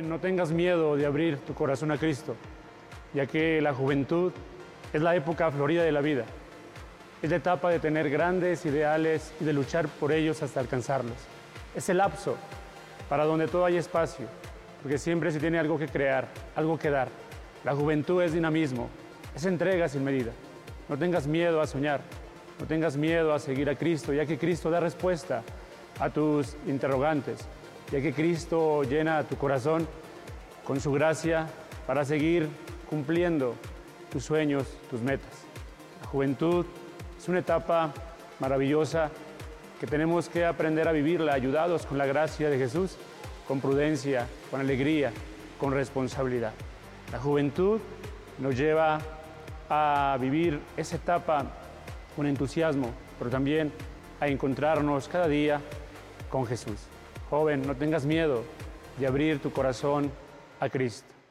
Joven, no tengas miedo de abrir tu corazón a Cristo, ya que la juventud es la época florida de la vida. Es la etapa de tener grandes ideales y de luchar por ellos hasta alcanzarlos. Es el lapso para donde todo hay espacio, porque siempre se tiene algo que crear, algo que dar. La juventud es dinamismo, es entrega sin medida. No tengas miedo a soñar, no tengas miedo a seguir a Cristo, ya que Cristo da respuesta a tus interrogantes, ya que Cristo llena tu corazón con su gracia para seguir cumpliendo tus sueños, tus metas. La juventud es una etapa maravillosa que tenemos que aprender a vivirla ayudados con la gracia de Jesús, con prudencia, con alegría, con responsabilidad. La juventud nos lleva a vivir esa etapa con entusiasmo, pero también a encontrarnos cada día con Jesús. Joven, no tengas miedo de abrir tu corazón a Cristo.